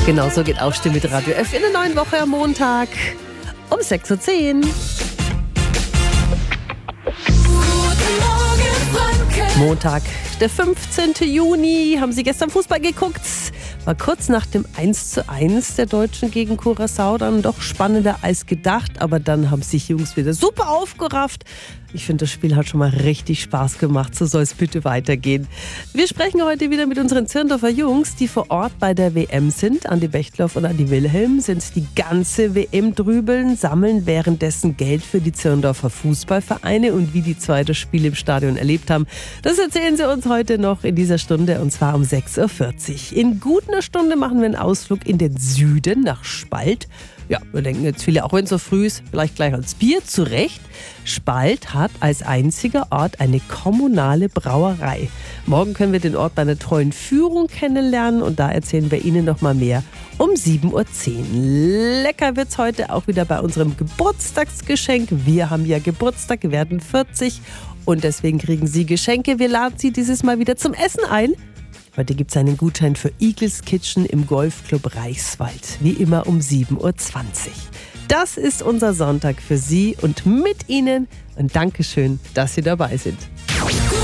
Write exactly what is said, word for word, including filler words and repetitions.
Genau so geht Aufstehen mit Radio F in der neuen Woche am Montag um sechs Uhr zehn. Montag, der fünfzehnten Juni. Haben Sie gestern Fußball geguckt? War kurz nach dem eins zu eins der Deutschen gegen Curaçao dann doch spannender als gedacht. Aber dann haben sich Jungs wieder super aufgerafft. Ich finde, das Spiel hat schon mal richtig Spaß gemacht. So soll es bitte weitergehen. Wir sprechen heute wieder mit unseren Zirndorfer Jungs, die vor Ort bei der W M sind. Andi Bechtloff und Andi Wilhelm sind die ganze W M drübeln, sammeln währenddessen Geld für die Zirndorfer Fußballvereine. Und wie die zwei das Spiel im Stadion erlebt haben, das erzählen sie uns heute noch in dieser Stunde, und zwar um sechs Uhr vierzig. In gut einer Stunde machen wir einen Ausflug in den Süden nach Spalt. Ja, wir denken jetzt viele, auch wenn es so früh ist, vielleicht gleich als Bier. Zu Recht. Spalt hat als einziger Ort eine kommunale Brauerei. Morgen können wir den Ort bei einer tollen Führung kennenlernen und da erzählen wir Ihnen noch mal mehr um sieben Uhr zehn. Lecker wird's heute auch wieder bei unserem Geburtstagsgeschenk. Wir haben ja Geburtstag, wir werden vierzig und deswegen kriegen Sie Geschenke. Wir laden Sie dieses Mal wieder zum Essen ein. Heute gibt es einen Gutschein für Eagles Kitchen im Golfclub Reichswald. Wie immer um sieben Uhr zwanzig. Das ist unser Sonntag für Sie und mit Ihnen. Und Dankeschön, dass Sie dabei sind.